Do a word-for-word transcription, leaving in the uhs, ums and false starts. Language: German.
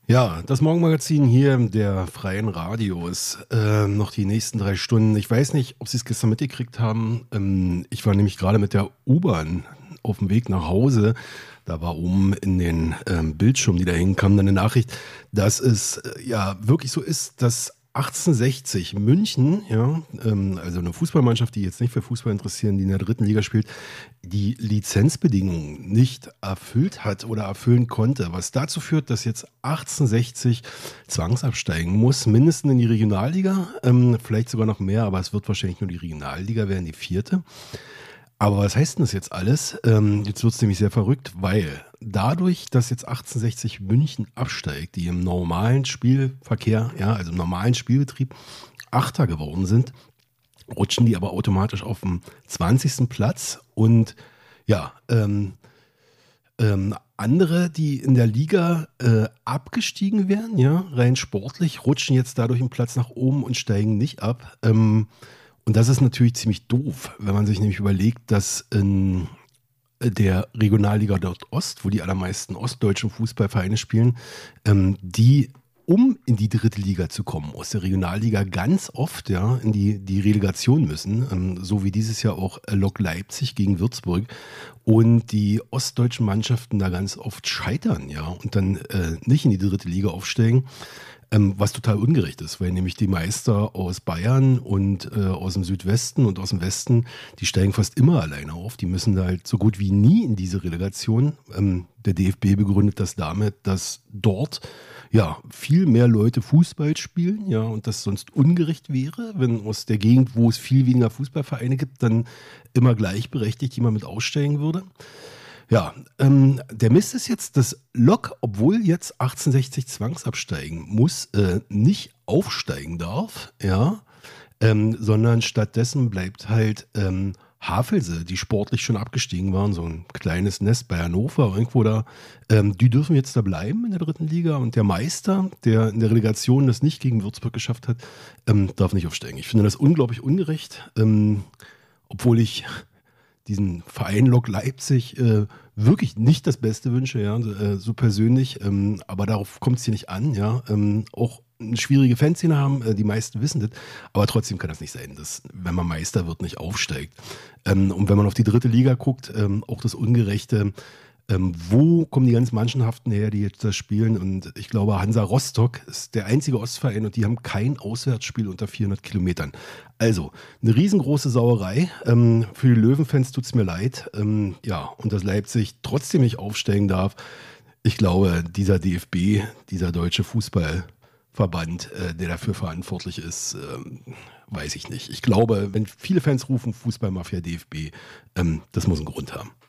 Ja, das Morgenmagazin hier der Freien Radios. Äh, noch die nächsten drei Stunden. Ich weiß nicht, ob Sie es gestern mitgekriegt haben. Ähm, ich war nämlich gerade mit der U-Bahn auf dem Weg nach Hause. Da war oben in den ähm, Bildschirmen, die da hingen, kam dann eine Nachricht, dass es äh, ja wirklich so ist, dass achtzehnhundertsechzig München, ja, ähm, also eine Fußballmannschaft, die jetzt nicht für Fußball interessieren, die in der dritten Liga spielt, die Lizenzbedingungen nicht erfüllt hat oder erfüllen konnte, was dazu führt, dass jetzt achtzehnhundertsechzig zwangsabsteigen muss, mindestens in die Regionalliga, ähm, vielleicht sogar noch mehr, aber es wird wahrscheinlich nur die Regionalliga werden, die vierte. Aber was heißt denn das jetzt alles? Ähm, jetzt wird es nämlich sehr verrückt, weil dadurch, dass jetzt achtzehnhundertsechzig München absteigt, die im normalen Spielverkehr, ja, also im normalen Spielbetrieb Achter geworden sind, rutschen die aber automatisch auf den zwanzigsten Platz und ja, ähm, ähm, andere, die in der Liga äh, abgestiegen wären, ja, rein sportlich, rutschen jetzt dadurch einen Platz nach oben und steigen nicht ab. Ähm, und das ist natürlich ziemlich doof, wenn man sich nämlich überlegt, dass in der Regionalliga Nordost, wo die allermeisten ostdeutschen Fußballvereine spielen, ähm, die, um in die dritte Liga zu kommen, aus der Regionalliga ganz oft ja, in die, die Relegation müssen, ähm, so wie dieses Jahr auch äh, Lok Leipzig gegen Würzburg. Und die ostdeutschen Mannschaften da ganz oft scheitern, ja, und dann äh, nicht in die dritte Liga aufsteigen. Ähm, was total ungerecht ist, weil nämlich die Meister aus Bayern und äh, aus dem Südwesten und aus dem Westen, die steigen fast immer alleine auf. Die müssen da halt so gut wie nie in diese Relegation. Ähm, der D F B begründet das damit, dass dort ja viel mehr Leute Fußball spielen, ja, und das sonst ungerecht wäre, wenn aus der Gegend, wo es viel weniger Fußballvereine gibt, dann immer gleichberechtigt jemand mit aussteigen würde. Ja, ähm, der Mist ist jetzt, dass Lok, obwohl jetzt achtzehnhundertsechzig zwangsabsteigen muss, äh, nicht aufsteigen darf, ja, ähm, sondern stattdessen bleibt halt ähm, Havelse, die sportlich schon abgestiegen waren, so ein kleines Nest bei Hannover, irgendwo da, ähm, die dürfen jetzt da bleiben in der dritten Liga und der Meister, der in der Relegation das nicht gegen Würzburg geschafft hat, ähm, darf nicht aufsteigen. Ich finde das unglaublich ungerecht, ähm, obwohl ich diesen Verein Lok Leipzig äh, wirklich nicht das Beste wünsche, ja, äh, so persönlich, ähm, aber darauf kommt es hier nicht an, ja, ähm, auch eine schwierige Fanszene haben, äh, die meisten wissen das, aber trotzdem kann das nicht sein, dass, wenn man Meister wird, nicht aufsteigt. Ähm, und wenn man auf die dritte Liga guckt, ähm, auch das Ungerechte, ähm, wo kommen die ganzen Mannschaften her, die jetzt da spielen? Und ich glaube, Hansa Rostock ist der einzige Ostverein und die haben kein Auswärtsspiel unter vierhundert Kilometern. Also, eine riesengroße Sauerei. Ähm, für die Löwenfans tut es mir leid. Ähm, ja, und dass Leipzig trotzdem nicht aufsteigen darf. Ich glaube, dieser D F B, dieser deutsche Fußballverband, äh, der dafür verantwortlich ist, ähm, weiß ich nicht. Ich glaube, wenn viele Fans rufen, Fußballmafia D F B, ähm, das muss einen Grund haben.